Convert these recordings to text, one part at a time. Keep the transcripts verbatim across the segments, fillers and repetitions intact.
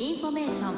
インフォメーショ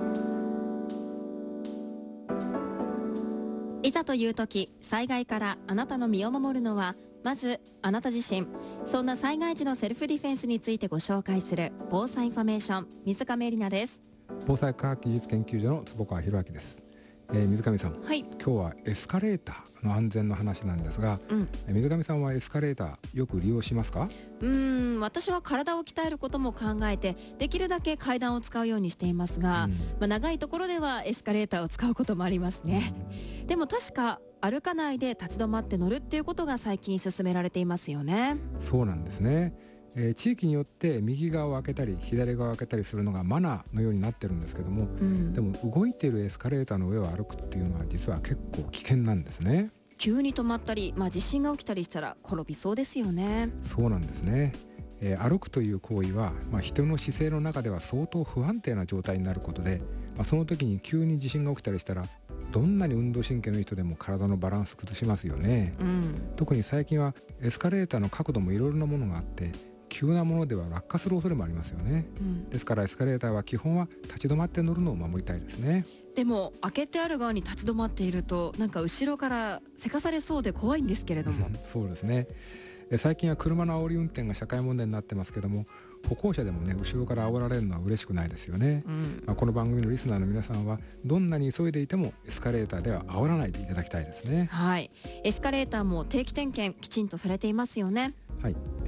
ン。いざという時、災害からあなたの身を守るのはまずあなた自身。そんな災害時のセルフディフェンスについてご紹介する防災インフォメーション、水上里奈です。 防災科学技術研究所の坪川博明です。えー、水上さん、 はい、 今日はエスカレーターの安全の話なんですが、 うん、 水上さんはエスカレーターよく利用しますか？ うーん私は体を鍛えることも考えてできるだけ階段を使うようにしていますが、 うんまあ、長いところではエスカレーターを使うこともありますね。でも確か歩かないで立ち止まって乗るっていうことが最近勧められていますよね。 そうなんですね。えー地域によって右側を開けたり左側を開けたりするのがマナーのようになってるんですけども、 うん、 でも動いているエスカレーターの上を歩くっていうのは実は結構危険なんですね。 急に止まったり、まあ、地震が起きたりしたら転びそうですよね。 そうなんですね。えー歩くという行為は、まあ、人の姿勢の中では相当不安定な状態になることで、まあ、その時に急に地震が起きたりしたらどんなに運動神経のいい人でも体のバランス崩しますよね。 うん、 特に最近はエスカレーターの角度もいろいろなものがあって急なものでは落下する恐れもありますよね。 うん、 ですからエスカレーターは基本は立ち止まって乗るのを守りたいですね。 でも開けてある側に立ち止まっているとなんか後ろからせかされそうで怖いんですけれどもそうですね。え最近は車の煽り運転が社会問題になってますけども、歩行者でもね後ろから煽られるのは嬉しくないですよね。 うん、 まあ、この番組のリスナーの皆さんはどんなに急いでいてもエスカレーターでは煽らないでいただきたいですね。 はい、エスカレーターも定期点検きちんとされていますよね。 はい。